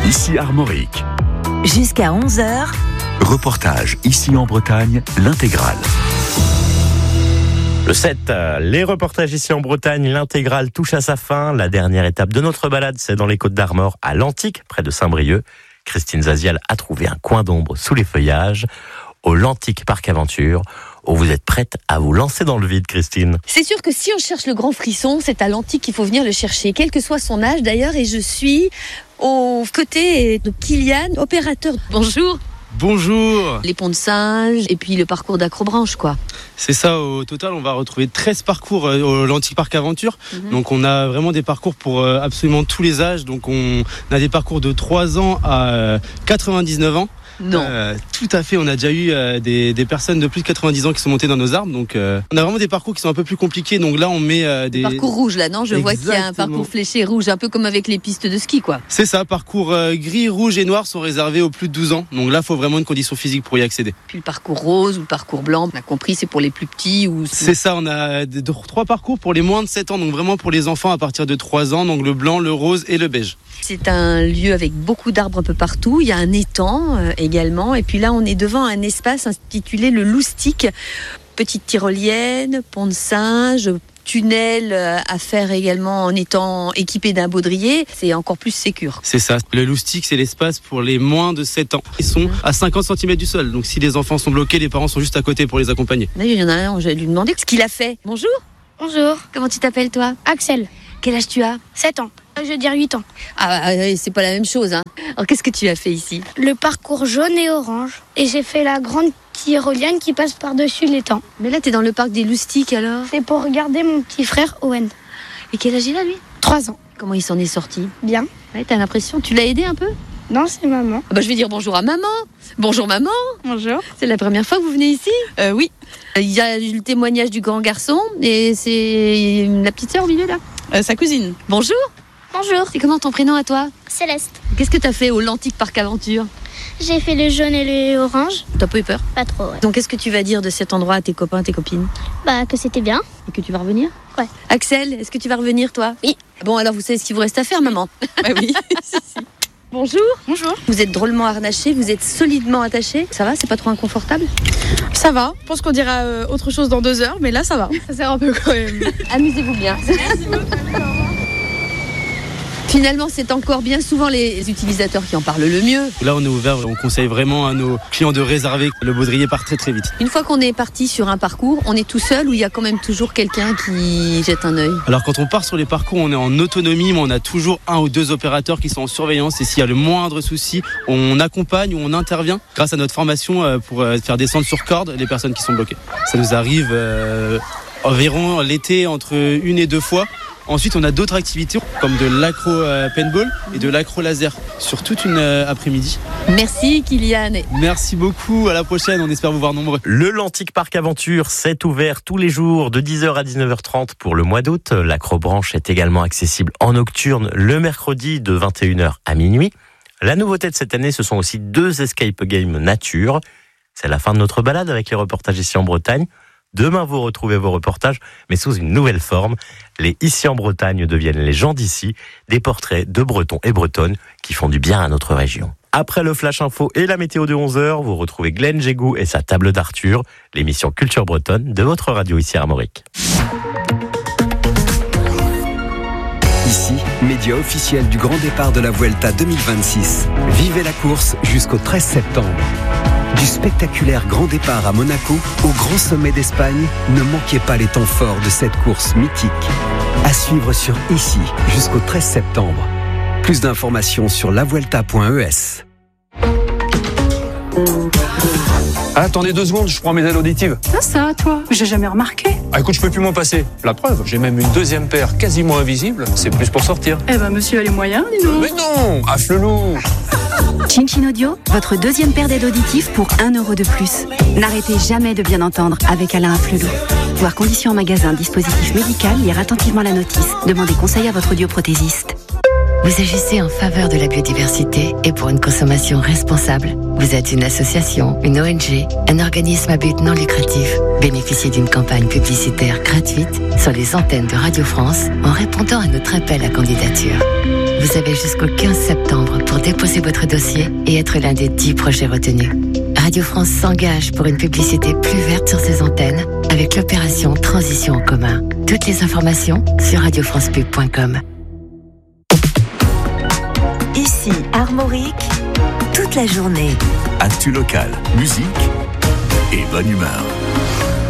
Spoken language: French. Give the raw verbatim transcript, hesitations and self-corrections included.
Ici Armorique. Jusqu'à onze heures. Reportage ici en Bretagne, l'intégrale. Le sept, les reportages ici en Bretagne, l'intégrale touche à sa fin. La dernière étape de notre balade, c'est dans les Côtes d'Armor, à Lantic, près de Saint-Brieuc. Christine Zaziel a trouvé un coin d'ombre sous les feuillages, au Lantic Parc Aventure, où vous êtes prête à vous lancer dans le vide, Christine. C'est sûr que si on cherche le grand frisson, c'est à Lantic qu'il faut venir le chercher, quel que soit son âge d'ailleurs, et je suis aux côtés de Kylian, opérateur. Bonjour. Bonjour. Les ponts de singes et puis le parcours d'acrobranche, quoi. C'est ça, au total on va retrouver treize parcours au Lantic Parc Aventure. Mm-hmm. Donc on a vraiment des parcours pour absolument tous les âges. Donc on a des parcours de trois ans à quatre-vingt-dix-neuf ans. Non. Euh, tout à fait, on a déjà eu euh, des, des personnes de plus de quatre-vingt-dix ans qui sont montées dans nos arbres. Donc euh, on a vraiment des parcours qui sont un peu plus compliqués. Donc là on met euh, des... Parcours rouge là, non? Je Exactement. vois qu'il y a un parcours fléché rouge, un peu comme avec les pistes de ski, quoi. C'est ça, parcours euh, gris, rouge et noir sont réservés aux plus de douze ans. Donc là il faut vraiment une condition physique pour y accéder. Puis le parcours rose ou le parcours blanc, on a compris, c'est pour les plus petits ou... C'est ça, on a deux, trois parcours pour les moins de sept ans. Donc vraiment pour les enfants à partir de trois ans. Donc le blanc, le rose et le beige. C'est un lieu avec beaucoup d'arbres un peu partout. Il y a un étang euh, également. Et puis là, on est devant un espace intitulé le Loustic. Petite tyrolienne, pont de singe, tunnel à faire également en étant équipé d'un baudrier. C'est encore plus sécure. C'est ça. Le Loustic, c'est l'espace pour les moins de sept ans. Ils sont à cinquante centimètres du sol. Donc si les enfants sont bloqués, les parents sont juste à côté pour les accompagner. Là, il y en a un, je vais lui demander ce qu'il a fait. Bonjour. Bonjour. Comment tu t'appelles, toi? Axel. Quel âge tu as? sept ans. Je veux dire huit ans. Ah, c'est pas la même chose, hein. Alors, qu'est-ce que tu as fait ici? Le parcours jaune et orange. Et j'ai fait la grande tyrolienne qui passe par-dessus l'étang. Mais là, t'es dans le parc des Loustiques, alors? C'est pour regarder mon petit frère Owen. Et quel âge il a, lui? trois ans. Comment il s'en est sorti? Bien. Ouais, t'as l'impression? Tu l'as aidé un peu? Non, c'est maman. Ah bah, je vais dire bonjour à maman. Bonjour, maman. Bonjour. C'est la première fois que vous venez ici? Euh, oui. Il y a le témoignage du grand garçon et c'est la petite sœur au milieu, là? Euh, sa cousine. Bonjour. Bonjour. C'est comment ton prénom à toi? Céleste. Qu'est-ce que t'as fait au Lantic Parc Aventure? J'ai fait le jaune et le orange. T'as pas eu peur? Pas trop, ouais. Donc qu'est-ce que tu vas dire de cet endroit à tes copains, tes copines? Bah, que c'était bien. Et que tu vas revenir? Ouais. Axel, est-ce que tu vas revenir, toi? Oui. Bon, alors vous savez ce qu'il vous reste à faire, maman? Bah oui. Si, si. Bonjour. Bonjour. Vous êtes drôlement harnaché, vous êtes solidement attaché. Ça va, c'est pas trop inconfortable? Ça va. Je pense qu'on dira euh, autre chose dans deux heures, mais là ça va. Ça sert un peu quand même. Amusez-vous bien. Finalement, c'est encore bien souvent les utilisateurs qui en parlent le mieux. Là, on est ouvert, on conseille vraiment à nos clients de réserver. Le baudrier part très très vite. Une fois qu'on est parti sur un parcours, on est tout seul ou il y a quand même toujours quelqu'un qui jette un œil? Alors quand on part sur les parcours, on est en autonomie, mais on a toujours un ou deux opérateurs qui sont en surveillance. Et s'il y a le moindre souci, on accompagne ou on intervient grâce à notre formation pour faire descendre sur corde les personnes qui sont bloquées. Ça nous arrive euh, environ l'été entre une et deux fois. Ensuite, on a d'autres activités comme de l'acro-paintball et de l'acro-laser sur toute une euh, après-midi. Merci Kylian. Merci beaucoup, à la prochaine, on espère vous voir nombreux. Le Lantic Parc Aventure, c'est ouvert tous les jours de dix heures à dix-neuf heures trente pour le mois d'août. L'acrobranche est également accessible en nocturne le mercredi de vingt et une heures à minuit. La nouveauté de cette année, ce sont aussi deux escape games nature. C'est la fin de notre balade avec les reportages ici en Bretagne. Demain, vous retrouvez vos reportages, mais sous une nouvelle forme. Les Ici en Bretagne deviennent les gens d'ici, des portraits de Bretons et Bretonnes qui font du bien à notre région. Après le Flash Info et la météo de onze heures, vous retrouvez Glenn Jégou et sa table d'Arthur, l'émission Culture Bretonne de votre radio ici à Armorique. Ici, média officiel du grand départ de la Vuelta deux mille vingt-six. Vivez la course jusqu'au treize septembre. Du spectaculaire grand départ à Monaco au grand sommet d'Espagne, ne manquez pas les temps forts de cette course mythique. À suivre sur Ici jusqu'au treize septembre. Plus d'informations sur la vuelta point e s. Ah, attendez deux secondes, je prends mes ailes auditives. Ça, ça, toi, j'ai jamais remarqué. Ah, écoute, je peux plus m'en passer. La preuve, j'ai même une deuxième paire quasiment invisible. C'est plus pour sortir. Eh ben, monsieur a les moyens, dis donc. Mais non, affle-loup. Chin-Chin Audio, votre deuxième paire d'aides auditives pour un euro de plus. N'arrêtez jamais de bien entendre avec Alain Afflelou. Voir conditions en magasin, dispositif médical, lire attentivement la notice. Demandez conseil à votre audioprothésiste. Vous agissez en faveur de la biodiversité et pour une consommation responsable. Vous êtes une association, une O N G, un organisme à but non lucratif. Bénéficiez d'une campagne publicitaire gratuite sur les antennes de Radio France en répondant à notre appel à candidature. Vous avez jusqu'au quinze septembre pour déposer votre dossier et être l'un des dix projets retenus. Radio France s'engage pour une publicité plus verte sur ses antennes avec l'opération Transition en commun. Toutes les informations sur radio france pub point com. Ici, Armorique, toute la journée. Actu local, musique et bonne humeur.